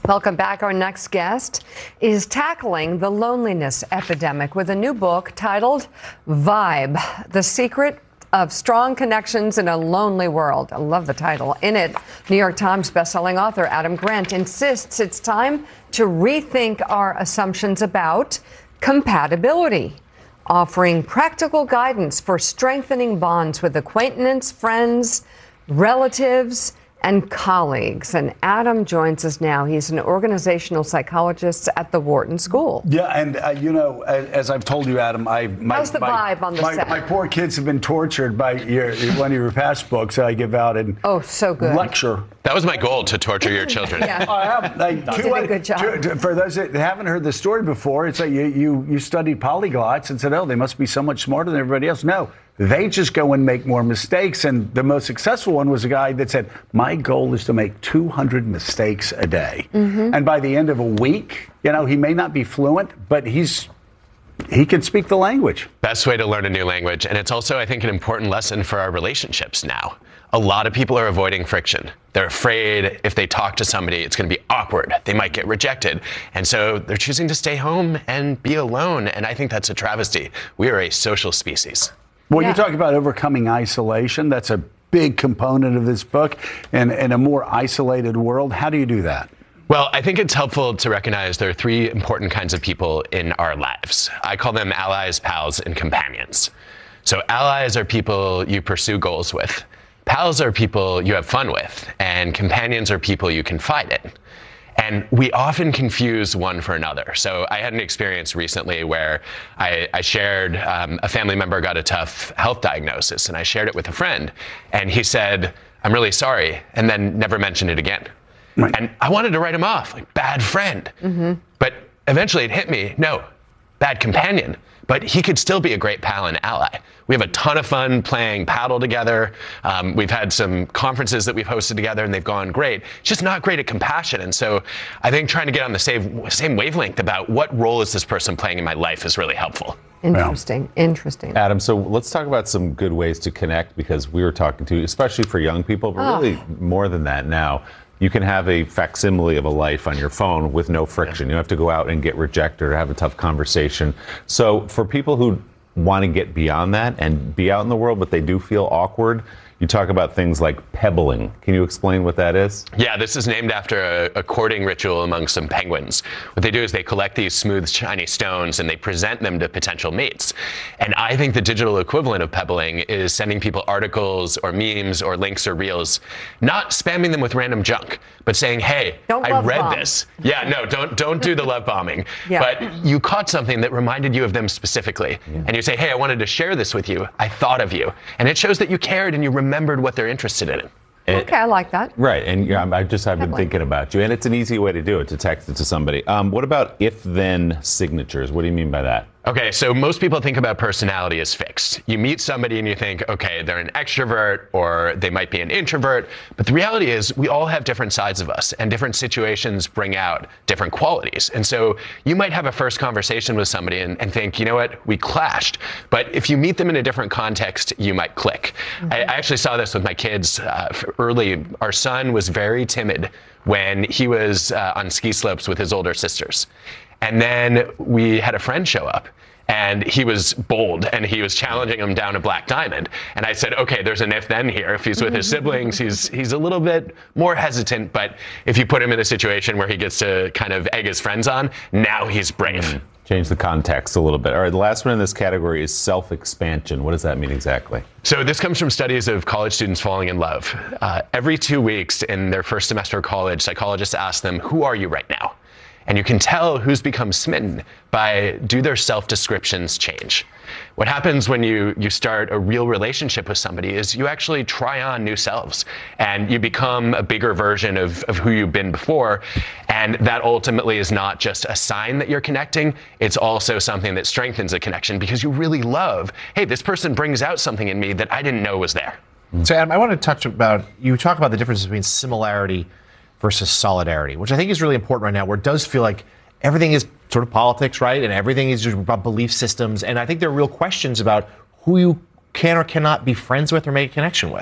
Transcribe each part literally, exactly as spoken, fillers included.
Welcome back. Our next guest is tackling the loneliness epidemic with a new book titled Vibe: The Secret of Strong Connections in a Lonely World. I love the title. In it, New York Times bestselling author Adam Grant insists it's time to rethink our assumptions about compatibility, offering practical guidance for strengthening bonds with acquaintance, friends, relatives, and colleagues. And Adam joins us now. He's an organizational psychologist at the Wharton School. Yeah, and uh, you know, as I've told you, Adam, I my, how's the my, vibe on the my, set? My poor kids have been tortured by your, one of your past books I give out and oh, so good lecture. That was my goal, to torture your children. Yeah. I have. Like, you did a good job. Two, for those that haven't heard the story before, it's like you, you you studied polyglots and said, oh, they must be so much smarter than everybody else. No. They just go and make more mistakes. And the most successful one was a guy that said, my goal is to make two hundred mistakes a day. Mm-hmm. And by the end of a week, you know, he may not be fluent, but he's he can speak the language. Best way to learn a new language. And it's also, I think, an important lesson for our relationships now. A lot of people are avoiding friction. They're afraid if they talk to somebody, it's going to be awkward. They might get rejected. And so they're choosing to stay home and be alone. And I think that's a travesty. We are a social species. Well, yeah. you talk about overcoming isolation. That's a big component of this book. And in a more isolated world, how do you do that? Well, I think it's helpful to recognize there are three important kinds of people in our lives. I call them allies, pals, and companions. So allies are people you pursue goals with. Pals are people you have fun with. And companions are people you confide in. And we often confuse one for another. So I had an experience recently where I, I shared, um, a family member got a tough health diagnosis, and I shared it with a friend. And he said, I'm really sorry, and then never mentioned it again. Right. And I wanted to write him off, like, bad friend. Mm-hmm. But eventually it hit me, no, bad companion. But he could still be a great pal and ally. We have a ton of fun playing paddle together. Um, we've had some conferences that we've hosted together, and they've gone great. It's just not great at compassion. And so I think trying to get on the same, same wavelength about what role is this person playing in my life is really helpful. Interesting, yeah. Interesting. Adam, so let's talk about some good ways to connect, because we were talking to, especially for young people, but oh. really more than that now. You can have a facsimile of a life on your phone with no friction. You don't have to go out and get rejected or have a tough conversation. So for people who want to get beyond that and be out in the world, but they do feel awkward, you talk about things like pebbling. Can you explain what that is? Yeah, this is named after a, a courting ritual among some penguins. What they do is they collect these smooth, shiny stones and they present them to potential mates. And I think the digital equivalent of pebbling is sending people articles or memes or links or reels, not spamming them with random junk, but saying, hey, don't I read bomb. this. Yeah, no, don't don't do the love bombing. Yeah. But you caught something that reminded you of them specifically. Yeah. And you say, hey, I wanted to share this with you. I thought of you. And it shows that you cared and you remembered remembered what they're interested in. And, okay, I like that. Right, and yeah, I just I've been thinking about you, and it's an easy way to do it, to text it to somebody. Um, what about if-then signatures? What do you mean by that? Okay, so most people think about personality as fixed. You meet somebody and you think, okay, they're an extrovert or they might be an introvert. But the reality is we all have different sides of us, and different situations bring out different qualities. And so you might have a first conversation with somebody and, and think, you know what, we clashed. But if you meet them in a different context, you might click. Mm-hmm. I, I actually saw this with my kids uh, early. Our son was very timid when he was uh, on ski slopes with his older sisters. And then we had a friend show up, and he was bold, and he was challenging him down a black diamond. And I said, okay, there's an if-then here. If he's with his siblings, he's he's a little bit more hesitant. But if you put him in a situation where he gets to kind of egg his friends on, now he's brave. Mm-hmm. Change the context a little bit. All right, the last one in this category is self-expansion. What does that mean exactly? So this comes from studies of college students falling in love. Uh, every two weeks in their first semester of college, psychologists ask them, who are you right now? And you can tell who's become smitten by, do their self-descriptions change? What happens when you, you start a real relationship with somebody is you actually try on new selves, and you become a bigger version of, of who you've been before. And that ultimately is not just a sign that you're connecting, it's also something that strengthens a connection, because you really love, hey, this person brings out something in me that I didn't know was there. So Adam, I want to touch about, you talk about the difference between similarity versus solidarity, which I think is really important right now, where it does feel like everything is sort of politics, right? And everything is just about belief systems. And I think there are real questions about who you can or cannot be friends with or make a connection with.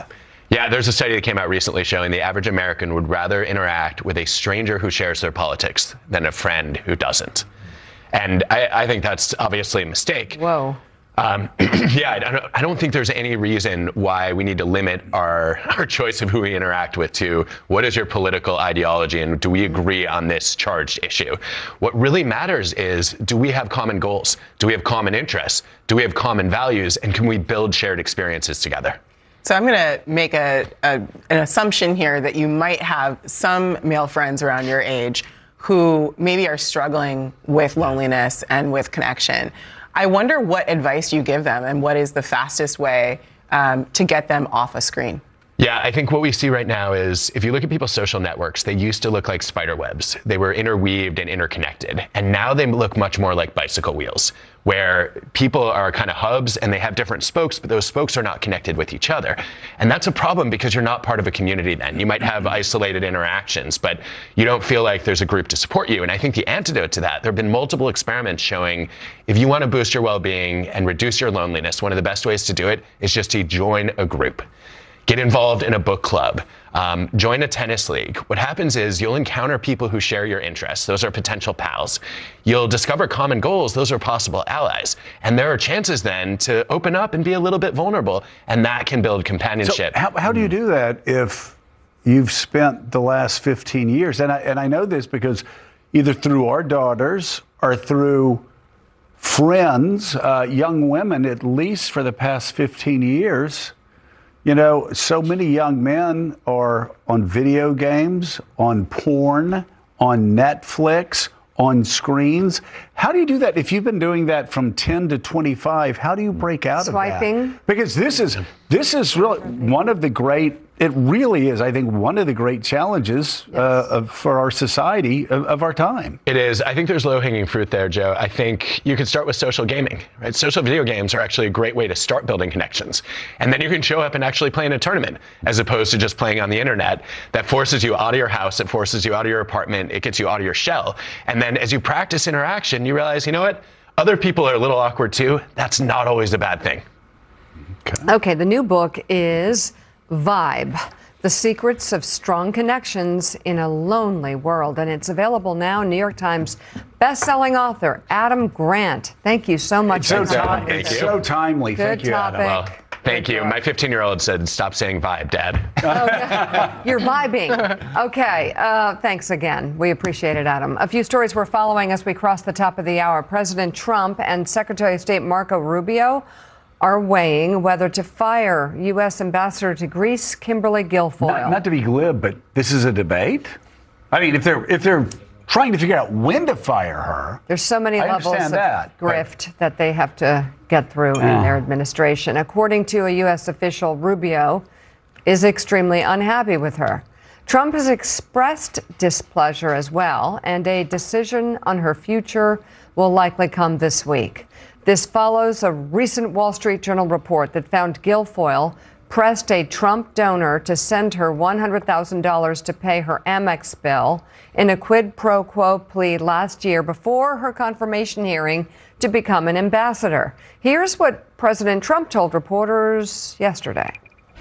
Yeah, there's a study that came out recently showing the average American would rather interact with a stranger who shares their politics than a friend who doesn't. And I, I think that's obviously a mistake. Whoa. Um, yeah, I don't, I don't think there's any reason why we need to limit our, our choice of who we interact with to what is your political ideology and do we agree on this charged issue. What really matters is, do we have common goals? Do we have common interests? Do we have common values? And can we build shared experiences together? So I'm going to make a, a, an assumption here that you might have some male friends around your age who maybe are struggling with loneliness and with connection. I wonder what advice you give them and what is the fastest way um, to get them off a screen. Yeah, I think what we see right now is if you look at people's social networks, they used to look like spider webs. They were interweaved and interconnected. And now they look much more like bicycle wheels, where people are kind of hubs and they have different spokes, but those spokes are not connected with each other. And that's a problem because you're not part of a community then. You might have isolated interactions, but you don't feel like there's a group to support you. And I think the antidote to that, there have been multiple experiments showing if you want to boost your well-being and reduce your loneliness, one of the best ways to do it is just to join a group. Get involved in a book club. Um, join a tennis league. What happens is you'll encounter people who share your interests. Those are potential pals. You'll discover common goals. Those are possible allies. And there are chances then to open up and be a little bit vulnerable, and that can build companionship. So how, how do you do that if you've spent the last fifteen years, and I, and I know this because either through our daughters or through friends, uh, young women, at least for the past fifteen years, you know, so many young men are on video games, on porn, on Netflix, on screens. How do you do that? If you've been doing that from ten to twenty-five, how do you break out Swiping. of that? Because this is this is really one of the great, it really is, I think, one of the great challenges yes. uh, of, for our society of, of our time. It is. I think there's low-hanging fruit there, Joe. I think you can start with social gaming, right? Social video games are actually a great way to start building connections. And then you can show up and actually play in a tournament as opposed to just playing on the internet. That forces you out of your house. It forces you out of your apartment. It gets you out of your shell. And then as you practice interaction, you realize, you know what? Other people are a little awkward too. That's not always a bad thing. Okay, okay the new book is Vibe, The Secrets of Strong Connections in a Lonely World. And it's available now. New York Times best-selling author Adam Grant. Thank you so much. It's so, for time- coming. it's so timely. Good Thank you, topic. Adam. Well, thank you. My fifteen-year-old said, stop saying vibe, Dad. Okay. You're vibing. Okay. Uh, thanks again. We appreciate it, Adam. A few stories we're following as we cross the top of the hour. President Trump and Secretary of State Marco Rubio are weighing whether to fire U S Ambassador to Greece, Kimberly Guilfoyle. Not, not to be glib, but this is a debate. I mean, if they're if they're trying to figure out when to fire her, there's so many I levels understand of that, grift that they have to get through in their administration. According to a U S official, Rubio is extremely unhappy with her. Trump has expressed displeasure as well, and a decision on her future will likely come this week. This follows a recent Wall Street Journal report that found Guilfoyle pressed a Trump donor to send her one hundred thousand dollars to pay her Amex bill in a quid pro quo plea last year before her confirmation hearing to become an ambassador. Here's what President Trump told reporters yesterday.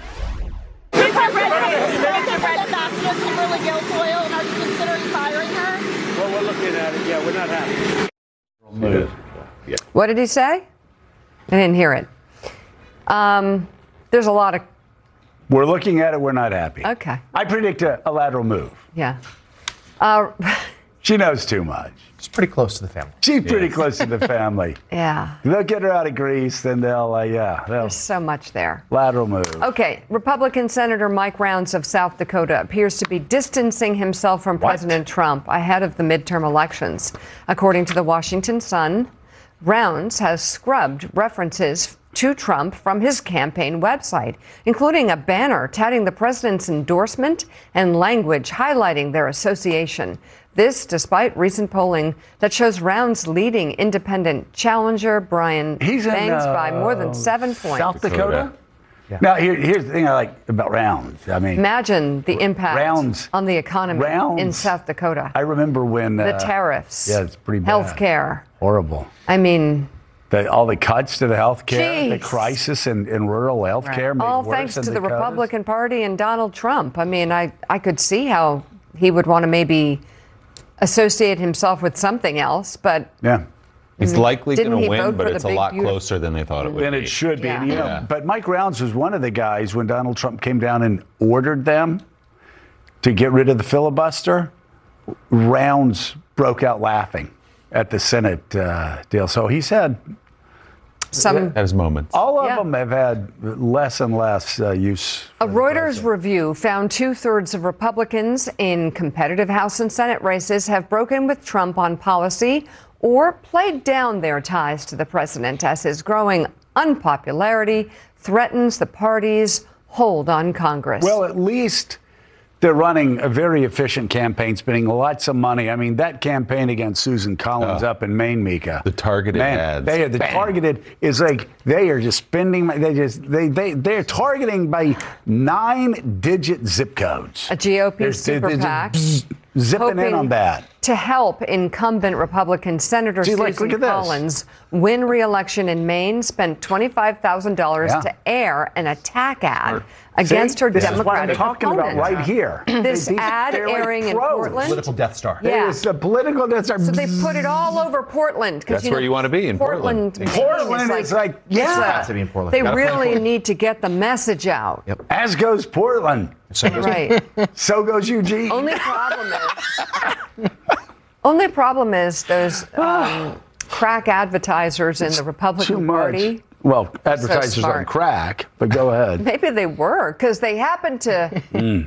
Is her red ambassador Kimberly Guilfoyle, and are you considering firing her? Well, we're looking at it. Yeah, we're not happy. move. What did he say? I didn't hear it. Um, there's a lot of. We're looking at it. We're not happy. Okay. I predict a, a lateral move. Yeah. Uh, She knows too much. It's pretty close to the family. She's pretty close to the family. yeah. They'll get her out of Greece, then they'll, uh, yeah, they'll There's so much there. lateral move. Okay, Republican Senator Mike Rounds of South Dakota appears to be distancing himself from What? President Trump ahead of the midterm elections. According to the Washington Sun, Rounds has scrubbed references to Trump from his campaign website, including a banner touting the president's endorsement and language highlighting their association. This despite recent polling that shows Rounds leading independent challenger Brian He's in, Banks by more than uh, seven points. South Dakota? Yeah. Now, here, here's the thing I like about Rounds. I mean, Imagine the impact Rounds- on the economy Rounds- in South Dakota. I remember when. the uh, tariffs. Yeah, it's pretty bad. Health care. Horrible. I mean, The, all the cuts to the health care, the Jeez. crisis in, in rural health care. made All worse thanks than to the cuts. Republican Party and Donald Trump. I mean, I, I could see how he would want to maybe associate himself with something else, but Yeah. He's likely Didn't going he to win, vote but for the it's a big, lot beautiful- closer than they thought it would And be. it should be. Yeah. And, you know, Yeah. But Mike Rounds was one of the guys when Donald Trump came down and ordered them to get rid of the filibuster. Rounds broke out laughing at the Senate uh, deal. So he said some. At his moments. all of Yeah. them have had less and less uh, use. A for the Reuters president. review found two-thirds of Republicans in competitive House and Senate races have broken with Trump on policy or played down their ties to the president as his growing unpopularity threatens the party's hold on Congress. Well, at least they're running a very efficient campaign, spending lots of money. I mean, that campaign against Susan Collins up in Maine, Mika. The targeted Man, ads. They are the Bam. targeted is like they are just spending. They just they they they're targeting by nine-digit zip codes. A G O P They're- super they're just PAC bzz, zipping in hoping on that. to help incumbent Republican Senator See, like, Susan look at this. Collins win re-election in Maine, spent twenty-five thousand dollars Yeah. to air an attack ad against See? her this is what I'm Democratic talking opponent. about right here. This These- ad they're like airing in pros. Portland. Political Death Star. Yeah. It's the political. That's our. So they put it all over Portland. 'cause, That's you know, where you wanna be, in Portland. Maine Portland is like, yeah. it's a- to be in Portland. They Gotta play in really Portland. need to get the message out. Yep. As goes Portland. So goes- Right. So goes Eugene. Only problem is, only problem is those um, crack advertisers in the Too Republican much. Party. Well, advertisers on smart. crack, but go ahead. Maybe they were, because they happened to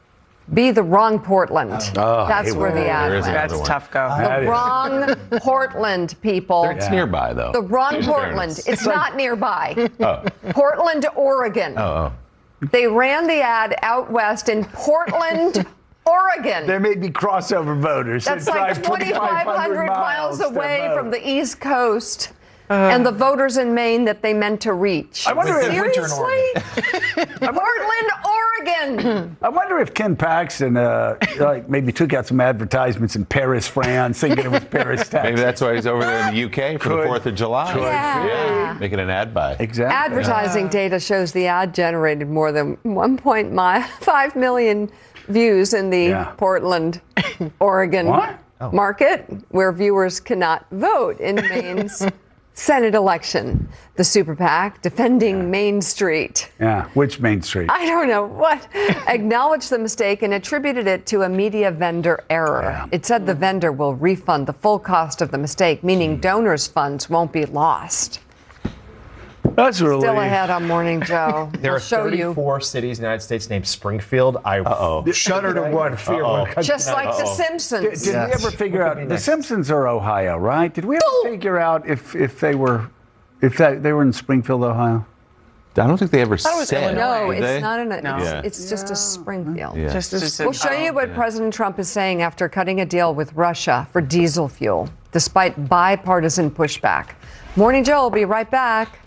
be the wrong Portland. Oh, That's hey, where whoa, the ad there is went. another That's one. tough go. That The is- wrong Portland, people. It's nearby, though. The wrong In Portland. fairness. It's not nearby. Portland, Oregon. Oh, They ran the ad out west in Portland, Oregon. There may be crossover voters. That's that like drive twenty-five hundred miles to away vote. from the East Coast. and the voters in Maine that they meant to reach. I wonder if winter in Seriously? Portland, Oregon. I wonder if Ken Paxton, uh, like maybe took out some advertisements in Paris, France, thinking it was Paris, Texas. maybe that's why he's over there in the U K for the Could. Fourth of July. Could. Yeah. Making an ad buy. Exactly. Advertising data shows the ad generated more than one point five million views in the Yeah. Portland, Oregon What? market, where viewers cannot vote in Maine's Senate election. The super PAC defending Main Street. Yeah. Which Main Street? I don't know what. Acknowledged the mistake and attributed it to a media vendor error. Yeah. It said the vendor will refund the full cost of the mistake, meaning donors' funds won't be lost. That's really. Still ahead on Morning Joe. There we'll are show you. thirty-four cities in the United States named Springfield. I shudder to run fear. when it comes Just to like that. The Did, Simpsons. did Yes. we ever figure What out could be the next? Simpsons are Ohio, right? Did we ever figure out if if they were if that, they were in Springfield, Ohio? I don't think they ever it was said. No, did it's they? not in a. No. It's, Yeah. it's just a Springfield. Yeah. Just, just We'll show you what President Trump is saying after cutting a deal with Russia for diesel fuel, despite bipartisan pushback. Morning Joe will be right back.